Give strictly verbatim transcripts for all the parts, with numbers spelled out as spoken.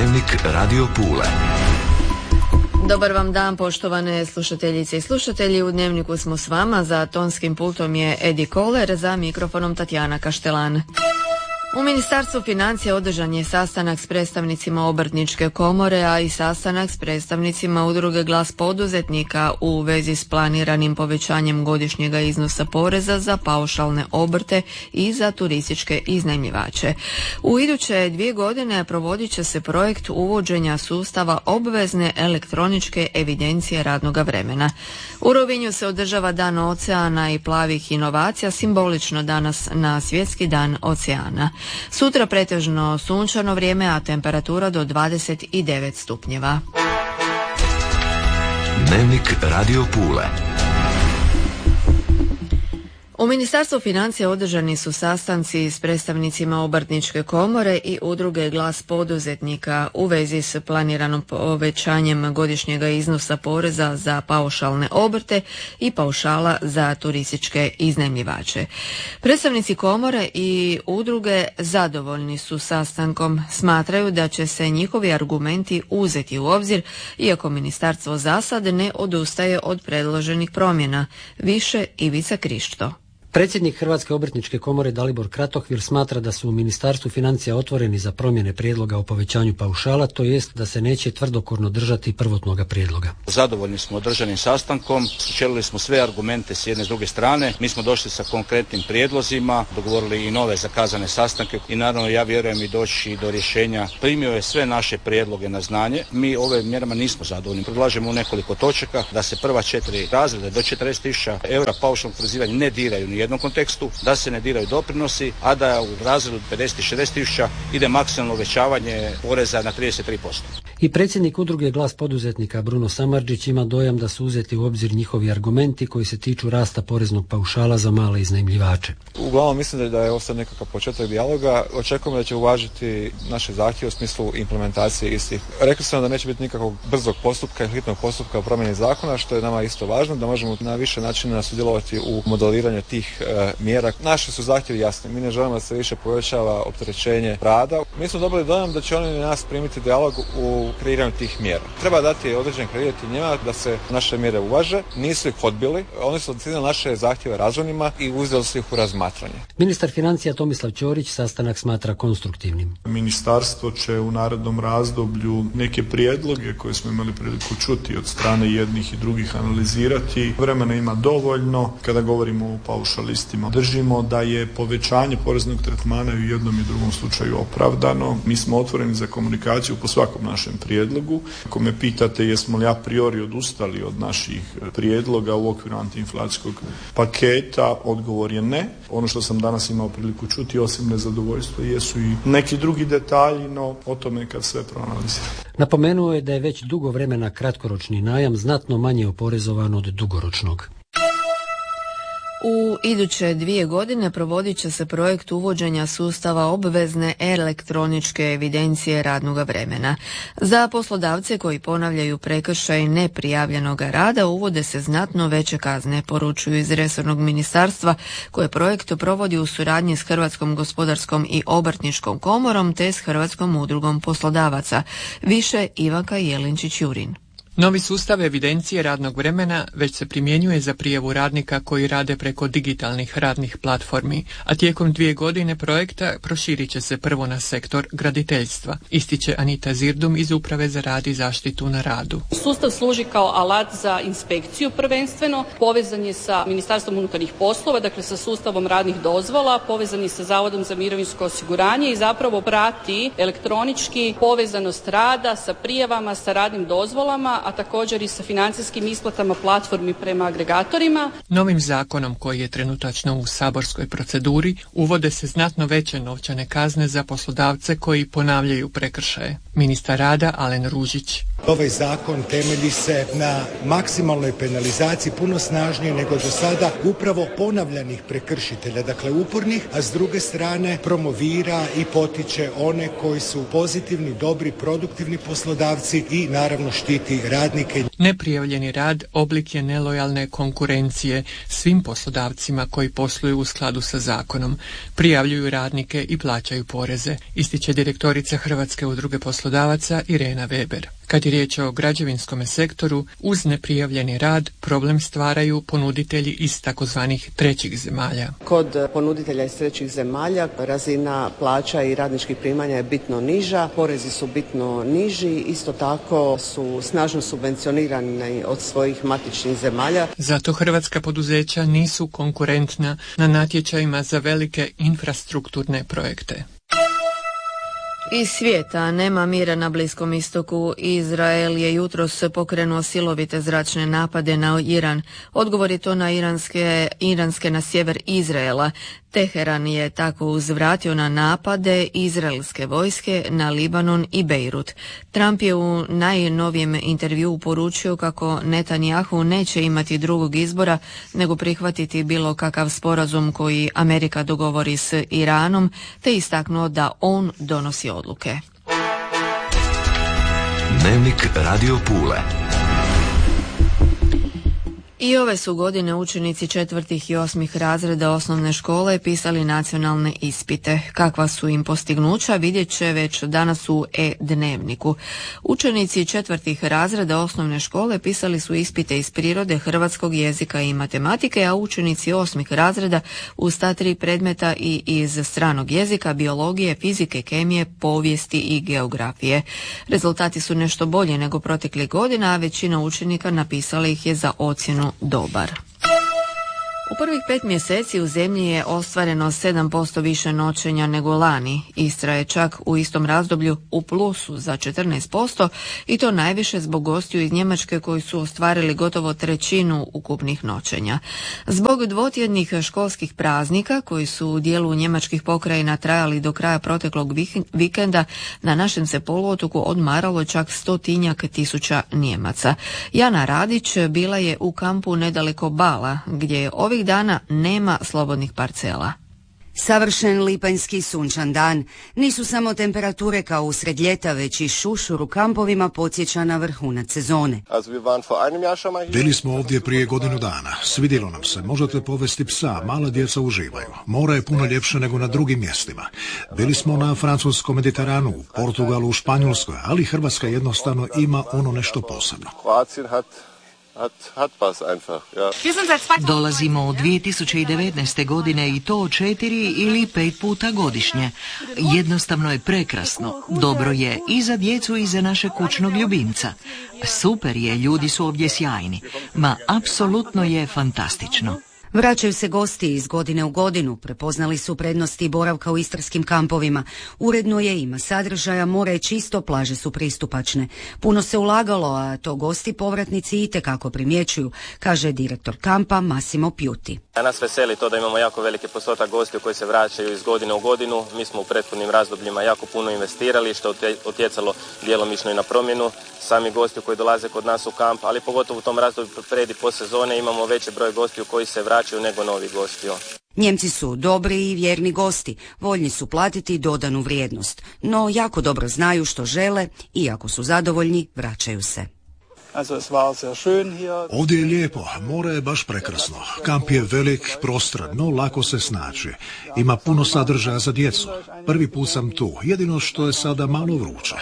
Dnevnik Radio Pule. Dobar vam dan, poštovane slušateljice i slušatelji. U Dnevniku smo s vama, za tonskim pultom je Edi Koler, za mikrofonom Tatjana Kaštelan. U Ministarstvu financija održan je sastanak s predstavnicima Obrtničke komore, a i sastanak s predstavnicima Udruge Glas poduzetnika u vezi s planiranim povećanjem godišnjega iznosa poreza za paušalne obrte i za turističke iznajmljivače. U iduće dvije godine provodit će se projekt uvođenja sustava obvezne elektroničke evidencije radnoga vremena. U Rovinju se održava Dan oceana i plavih inovacija, simbolično danas na Svjetski dan oceana. Sutra pretežno sunčano vrijeme, a temperatura do dvadeset devet stupnjeva. Dnevnik Radio Pule. U Ministarstvu financija održani su sastanci s predstavnicima Obrtničke komore i Udruge Glas poduzetnika u vezi s planiranom povećanjem godišnjega iznosa poreza za paušalne obrte i paušala za turističke iznajmljivače. Predstavnici komore i udruge zadovoljni su sastankom, smatraju da će se njihovi argumenti uzeti u obzir, iako ministarstvo zasad ne odustaje od predloženih promjena. Više Ivica Krišto. Predsjednik Hrvatske obrtničke komore Dalibor Kratohvir smatra da su u Ministarstvu financija otvoreni za promjene prijedloga o povećanju paušala, to jest da se neće tvrdokorno držati prvotnoga prijedloga. Zadovoljni smo održanim sastankom, sučelili smo sve argumente s jedne i s druge strane, mi smo došli sa konkretnim prijedlozima, dogovorili i nove zakazane sastanke i naravno ja vjerujem i doći do rješenja. Primio je sve naše prijedloge na znanje, mi ove mjerama nismo zadovoljni. Predlažemo u nekoliko točaka da se prva četiri razreda do četrdeset tisuća eura paušalnog oporezivanja ne diraju ni jednom kontekstu, da se ne diraju doprinosi, a da u razredu pedeset i šezdeset tisuća ide maksimalno uvećavanje poreza na trideset tri posto. I predsjednik Udruge Glas poduzetnika Bruno Samardžić ima dojam da su uzeti u obzir njihovi argumenti koji se tiču rasta poreznog paušala za male iznajmljivače. Uglavnom mislim da je ovo sad nekakav početak dijaloga. Očekujemo da će uvažiti naše zahtjeve u smislu implementacije istih. Rekli smo da neće biti nikakvog brzog postupka i hitnog postupka u promjeni zakona, što je nama isto važno, da možemo na više načina sudjelovati u modeliranju tih e, mjera. Naši su zahtjevi jasni. Mi ne želimo da se više povećava opterećenje rada. Mi smo dobili dojam da će oni nas primiti dijalog u kreiranju tih mjera. Treba dati određen kredit i njima da se naše mjere uvaže. Nisu ih odbili. Oni su ocijenili naše zahtjeve razumnima i uzeli su ih u razmatranje. Ministar financija Tomislav Ćorić sastanak smatra konstruktivnim. Ministarstvo će u narednom razdoblju neke prijedloge koje smo imali priliku čuti od strane jednih i drugih analizirati. Vremena ima dovoljno. Kada govorimo o paušalistima, držimo da je povećanje poreznog tretmana i u jednom i drugom slučaju opravdano. Mi smo otvoreni za komunikaciju po svakom našem prijedlogu. Ako me pitate jesmo li a priori odustali od naših prijedloga u okviru antiinflacijskog paketa, odgovor je ne. Ono što sam danas imao priliku čuti, osim nezadovoljstva, jesu i neki drugi detalji, no o tome kad sve proanaliziramo. Napomenuo je da je već dugo vremena kratkoročni najam znatno manje oporezovan od dugoročnog. U iduće dvije godine provodit će se projekt uvođenja sustava obvezne elektroničke evidencije radnog vremena. Za poslodavce koji ponavljaju prekršaj neprijavljenog rada uvode se znatno veće kazne, poručuju iz resornog ministarstva koje projekt provodi u suradnji s Hrvatskom gospodarskom i obrtničkom komorom te s Hrvatskom udrugom poslodavaca. Više Ivanka Jelinčić-Jurin. Novi sustav evidencije radnog vremena već se primjenjuje za prijavu radnika koji rade preko digitalnih radnih platformi, a tijekom dvije godine projekta proširit će se prvo na sektor graditeljstva, ističe Anita Zirdum iz Uprave za rad i zaštitu na radu. Sustav služi kao alat za inspekciju prvenstveno, povezan je sa Ministarstvom unutarnjih poslova, dakle sa sustavom radnih dozvola, povezan je sa Zavodom za mirovinsko osiguranje i zapravo prati elektronički povezanost rada sa prijavama, sa radnim dozvolama, a također i sa financijskim isplatama platformi prema agregatorima. Novim zakonom koji je trenutačno u saborskoj proceduri uvode se znatno veće novčane kazne za poslodavce koji ponavljaju prekršaje. Ministar rada Alen Ružić. Ovaj zakon temelji se na maksimalnoj penalizaciji, puno snažnije nego do sada, upravo ponavljanih prekršitelja, dakle upornih, a s druge strane promovira i potiče one koji su pozitivni, dobri, produktivni poslodavci i naravno štiti radnike. Neprijavljeni rad oblik je nelojalne konkurencije svim poslodavcima koji posluju u skladu sa zakonom, prijavljuju radnike i plaćaju poreze, ističe direktorica Hrvatske udruge poslodavaca Irena Weber. Kad je riječ o građevinskom sektoru, uz neprijavljeni rad problem stvaraju ponuditelji iz takozvanih trećih zemalja. Kod ponuditelja iz trećih zemalja razina plaća i radničkih primanja je bitno niža, porezi su bitno niži, isto tako su snažno subvencionirani od svojih matičnih zemalja. Zato hrvatska poduzeća nisu konkurentna na natječajima za velike infrastrukturne projekte. Iz svijeta nema mira na Bliskom istoku. Izrael je jutros pokrenuo silovite zračne napade na Iran. Odgovor je to na iranske, iranske na sjever Izraela. Teheran je tako uzvratio na napade izraelske vojske na Libanon i Bejrut. Trump je u najnovijem intervjuu poručio kako Netanjahu neće imati drugog izbora nego prihvatiti bilo kakav sporazum koji Amerika dogovori s Iranom, te istaknuo da on donosi odluke. Dnevnik Radio Pule. I ove su godine učenici četvrtih i osmih razreda osnovne škole pisali nacionalne ispite. Kakva su im postignuća vidjet će već danas u e-dnevniku. Učenici četvrtih razreda osnovne škole pisali su ispite iz prirode, hrvatskog jezika i matematike, a učenici osmih razreda uz ta tri predmeta i iz stranog jezika, biologije, fizike, kemije, povijesti i geografije. Rezultati su nešto bolji nego proteklih godina, a većina učenika napisala ih je za ocjenu dobar. U prvih pet mjeseci u zemlji je ostvareno sedam posto više noćenja nego lani. Istra je čak u istom razdoblju u plusu za četrnaest posto i to najviše zbog gostiju iz Njemačke koji su ostvarili gotovo trećinu ukupnih noćenja. Zbog dvotjednih školskih praznika koji su u dijelu njemačkih pokrajina trajali do kraja proteklog vikenda, na našem se poluotoku odmaralo čak stotinjak tisuća Nijemaca. Jana Radić bila je u kampu nedaleko Bala, gdje je ovih dana nema slobodnih parcela. Savršen lipanjski sunčan dan. Nisu samo temperature kao usred ljeta, već i šušur u kampovima podsjeća na vrhunac sezone. Bili smo ovdje prije godinu dana. Svidjelo nam se. Možete povesti psa, mala djeca uživaju. More je puno ljepše nego na drugim mjestima. Bili smo na francuskom Mediteranu, u Portugalu, u Španjolskoj, ali Hrvatska jednostavno ima ono nešto posebno. Dolazimo od dvije tisuće devetnaeste. godine i to četiri ili pet puta godišnje. Jednostavno je prekrasno. Dobro je i za djecu i za naše kućnog ljubimca. Super je, ljudi su ovdje sjajni. Ma, apsolutno je fantastično. Vraćaju se gosti iz godine u godinu, prepoznali su prednosti boravka u istarskim kampovima. Uredno je, ima sadržaja, more je čisto, plaže su pristupačne. Puno se ulagalo, a to gosti povratnici itekako primjećuju, kaže direktor kampa Massimo Piuti. Nas veseli to da imamo jako veliki postotak gostiju koji se vraćaju iz godine u godinu. Mi smo u prethodnim razdobljima jako puno investirali, što je utjecalo djelomično i na promjenu sami gostiju koji dolaze kod nas u kamp, ali pogotovo u tom razdoblju pred i po sezone imamo veći broj gostiju koji se vraćaju nego novi gostiju. Njemci su dobri i vjerni gosti, voljni su platiti dodanu vrijednost, no jako dobro znaju što žele i ako su zadovoljni, vraćaju se. Ovdje je lijepo, more je baš prekrasno. Kamp je velik, prostran, no lako se snaći. Ima puno sadržaja za djecu. Prvi put sam tu, jedino što je sada malo vruće.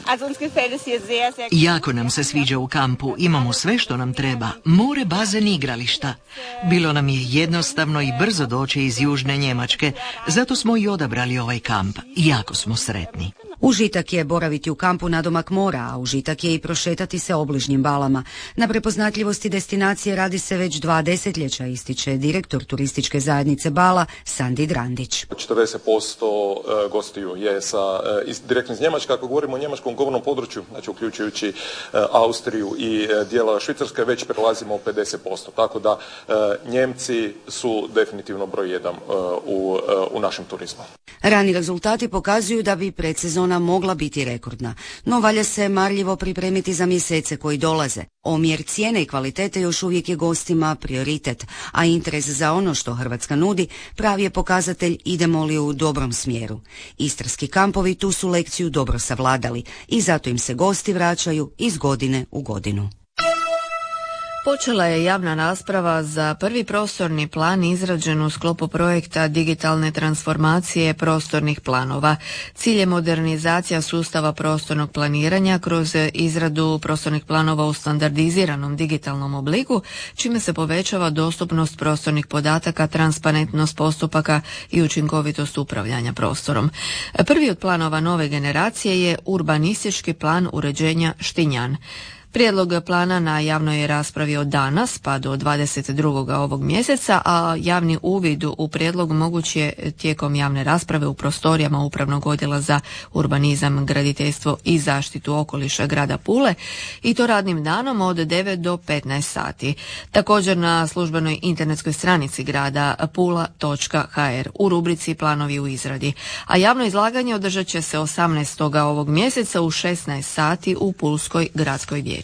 Jako nam se sviđa u kampu, imamo sve što nam treba, more, bazen i igrališta. Bilo nam je jednostavno i brzo doći iz južne Njemačke, zato smo i odabrali ovaj kamp. Jako smo sretni. Užitak je boraviti u kampu nadomak mora, a užitak je i prošetati se obližnjim balama. Na prepoznatljivosti destinacije radi se već dva desetljeća, ističe direktor turističke zajednice Bala Sandi Drandić. četrdeset posto gostiju je sa, direktno iz Njemačke. Ako govorimo o njemačkom govornom području, znači uključujući Austriju i dijela Švicarske, već prelazimo pedeset posto. Tako da Njemci su definitivno broj jedan u, u našem turizmu. Rani rezultati pokazuju da bi predsezona sezona mogla biti rekordna, no valja se marljivo pripremiti za mjesece koji dolaze. Omjer cijene i kvalitete još uvijek je gostima prioritet, a interes za ono što Hrvatska nudi pravi je pokazatelj idemo li u dobrom smjeru. Istarski kampovi tu su lekciju dobro savladali i zato im se gosti vraćaju iz godine u godinu. Počela je javna rasprava za prvi prostorni plan izrađen u sklopu projekta digitalne transformacije prostornih planova. Cilj je modernizacija sustava prostornog planiranja kroz izradu prostornih planova u standardiziranom digitalnom obliku, čime se povećava dostupnost prostornih podataka, transparentnost postupaka i učinkovitost upravljanja prostorom. Prvi od planova nove generacije je urbanistički plan uređenja Štinjan. Prijedlog plana na javnoj je raspravi od danas pa do dvadeset drugog ovog mjeseca, a javni uvid u prijedlog moguć je tijekom javne rasprave u prostorijama Upravnog odjela za urbanizam, graditeljstvo i zaštitu okoliša grada Pule i to radnim danom od devet do petnaest sati. Također na službenoj internetskoj stranici grada pula točka ha er u rubrici Planovi u izradi. A javno izlaganje održat će se osamnaestog ovog mjeseca u šesnaest sati u Pulskoj gradskoj vijećnici.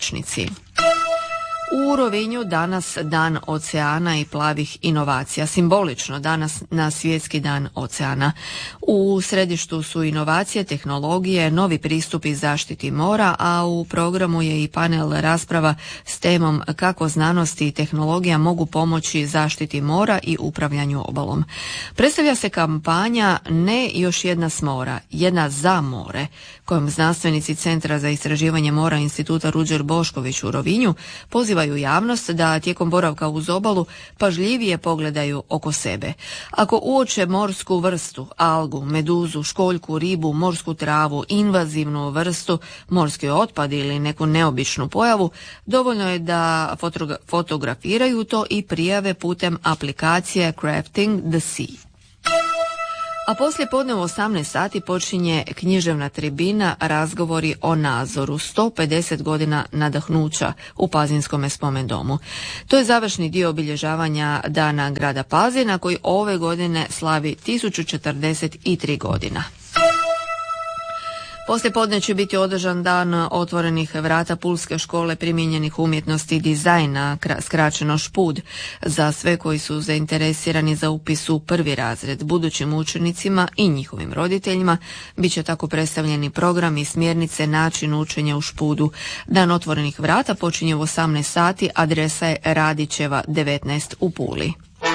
U Rovinju danas dan oceana i plavih inovacija, simbolično danas na Svjetski dan oceana. U središtu su inovacije, tehnologije, novi pristupi zaštiti mora, a u programu je i panel rasprava s temom kako znanost i tehnologija mogu pomoći zaštiti mora i upravljanju obalom. Predstavlja se kampanja Ne još jedna s mora, jedna za more, kojom znanstvenici Centra za istraživanje mora Instituta Ruđer Bošković u Rovinju pozivaju javnost da tijekom boravka uz obalu pažljivije pogledaju oko sebe. Ako uoče morsku vrstu, algu, meduzu, školjku, ribu, morsku travu, invazivnu vrstu, morski otpad ili neku neobičnu pojavu, dovoljno je da fotogra- fotografiraju to i prijave putem aplikacije Crafting the Sea. A poslije podne u osamnaest sati počinje književna tribina Razgovori o Nazoru, sto pedeset godina nadahnuća u Pazinskome spomen domu. To je završni dio obilježavanja Dana grada Pazina koji ove godine slavi tisuću četrdeset tri godina. Poslije podne će biti održan dan otvorenih vrata Pulske škole primijenjenih umjetnosti i dizajna, skraćeno ŠPUD, za sve koji su zainteresirani za upis u prvi razred. Budućim učenicima i njihovim roditeljima bit će tako predstavljeni program i smjernice način učenja u ŠPUD-u. Dan otvorenih vrata počinje u osamnaest sati, adresa je Radićeva devetnaest u Puli.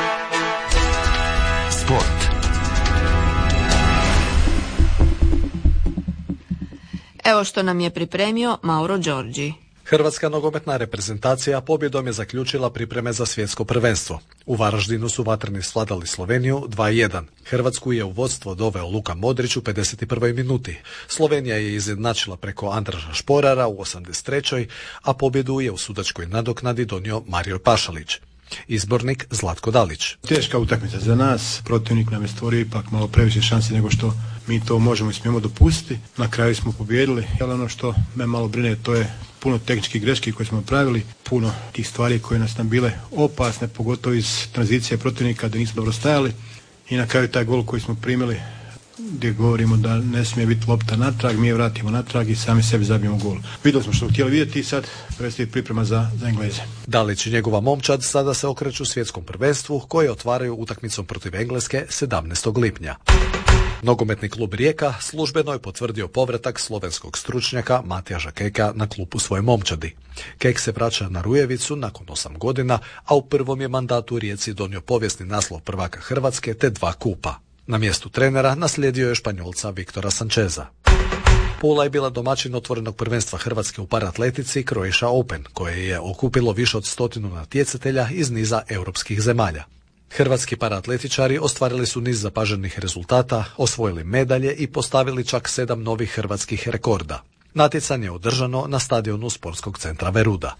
Sport. Evo što nam je pripremio Mauro Đorđi. Hrvatska nogometna reprezentacija pobjedom je zaključila pripreme za svjetsko prvenstvo. U Varaždinu su vatreni svladali Sloveniju dva jedan. Hrvatsku je u vodstvo doveo Luka Modrić u pedeset prvoj minuti. Slovenija je izjednačila preko Andraša Šporara u osamdeset trećoj a pobjedu je u sudačkoj nadoknadi donio Mario Pašalić. Izbornik Zlatko Dalić. Teška utakmica za nas, protivnik nam je stvorio ipak malo previše šansi nego što mi to možemo i smijemo dopustiti. Na kraju smo pobijedili, ali ono što me malo brine to je puno tehničkih greški koje smo pravili, puno tih stvari koje nas nam bile opasne, pogotovo iz tranzicije protivnika da nismo dobro stajali i na kraju taj gol koji smo primili gdje govorimo da ne smije biti lopta natrag, mi je vratimo natrag i sami sebi zabijemo gol. Vidjeli smo što smo htjeli vidjeti i sad predstoji priprema za, za Engleze. Dalić i njegova momčad sada se okreću svjetskom prvenstvu koje otvaraju utakmicom protiv Engleske sedamnaestog lipnja. Nogometni klub Rijeka službeno je potvrdio povratak slovenskog stručnjaka Matijaža Keka na klupu svoje momčadi. Kek se vraća na Rujevicu nakon osam godina, a u prvom je mandatu Rijeci donio povijesni naslov prvaka Hrvatske te dva kupa. Na mjestu trenera naslijedio je Španjolca Viktora Sančeza. Pula je bila domaćin otvorenog prvenstva Hrvatske u paratletici Croatia Open, koje je okupilo više od stotinu natjecatelja iz niza europskih zemalja. Hrvatski paratletičari ostvarili su niz zapaženih rezultata, osvojili medalje i postavili čak sedam novih hrvatskih rekorda. Natjecanje je održano na stadionu Sportskog centra Veruda.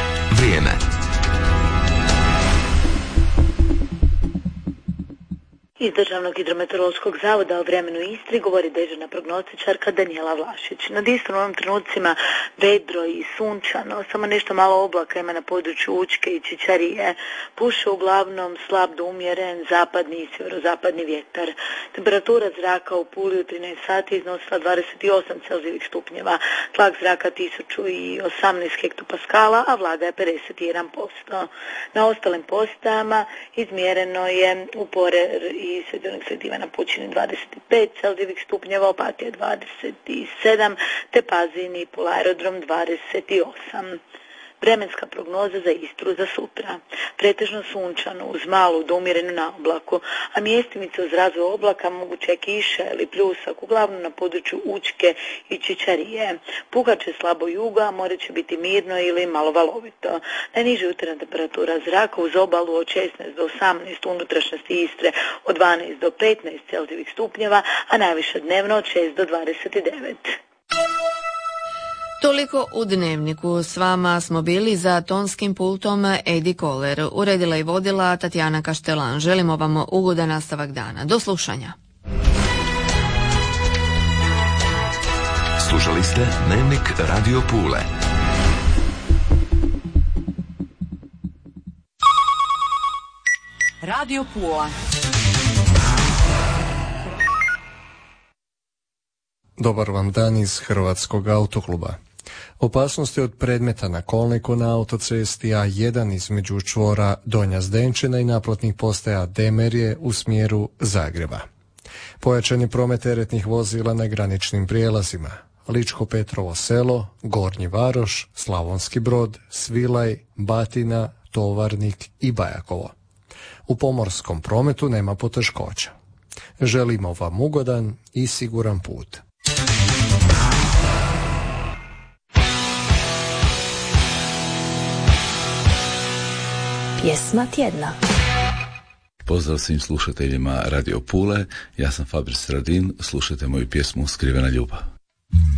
Vrijeme. Iz Državnog hidrometeorološkog zavoda o vremenu Istri govori dežurna prognostičarka Danijela Vlašić. Nad Istrom u ovim trenucima vedro i sunčano, samo nešto malo oblaka ima na području Učke i Čičarije. Puše uglavnom slab do umjeren zapadni i sjeverozapadni vjetar. Temperatura zraka u Puli u trinaest sati iznosila dvadeset osam celzijevih stupnjeva, tlak zraka tisuću osamnaest hektopaskala, a vlaga je pedeset jedan posto. Na ostalim postajama izmjereno je u Porer i Svjetovnog Sveti Ivana Pučini dvadeset pet celzijevih stupnjeva, Opatija dvadeset sedam, te Pazin i Polaerodrom dvadeset osam. Vremenska prognoza za Istru za sutra. Pretežno sunčano uz malu do umjerenu na oblaku, a mjestimice uz razvoj oblaka moguće kiša ili pljusak, uglavnom na području Učke i Čičarije. Puhat će slabo juga, a more će biti mirno ili malo valovito. Najniža jutarnja temperatura zraka uz obalu od šesnaest do osamnaest, u unutrašnjosti Istre od dvanaest do petnaest celzijevih stupnjeva, a najviša dnevno od šest do dvadeset devet. Toliko u Dnevniku. S vama smo bili za tonskim pultom Edi Koler. Uredila i vodila Tatjana Kaštelan. Želimo vam ugodan nastavak dana. Do slušanja. Slušali ste Dnevnik Radio Pule. Radio Pula. Dobar vam dan iz Hrvatskog autokluba. Opasnosti od predmeta na kolniku na autocesti A jedan između čvora Donja Zdenčina i naplatnih postaja Demerje u smjeru Zagreba. Pojačani promet teretnih vozila na graničnim prijelazima. Ličko Petrovo selo, Gornji Varoš, Slavonski Brod, Svilaj, Batina, Tovarnik i Bajakovo. U pomorskom prometu nema poteškoća. Želimo vam ugodan i siguran put. Pjesma tjedna. Pozdrav svim slušateljima Radio Pule, ja sam Fabris Radin, slušajte moju pjesmu Skrivena ljubav.